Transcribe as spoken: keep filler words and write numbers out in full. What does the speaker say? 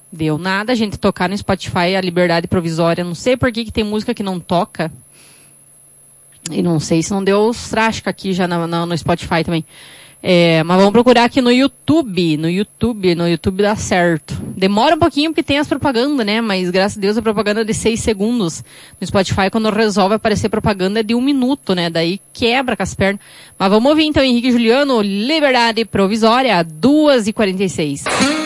Deu nada a gente tocar no Spotify a liberdade provisória. Não sei por que que tem música que não toca. E não sei se não deu os trásticos aqui já no, no, no Spotify também. É, mas vamos procurar aqui no YouTube. No YouTube, no YouTube dá certo. Demora um pouquinho porque tem as propagandas, né? Mas graças a Deus a propaganda é de seis segundos. No Spotify, quando resolve aparecer propaganda, é de um minuto, né? Daí quebra com as pernas. Mas vamos ouvir então Henrique e Juliano, Liberdade Provisória, duas e quarenta e seis.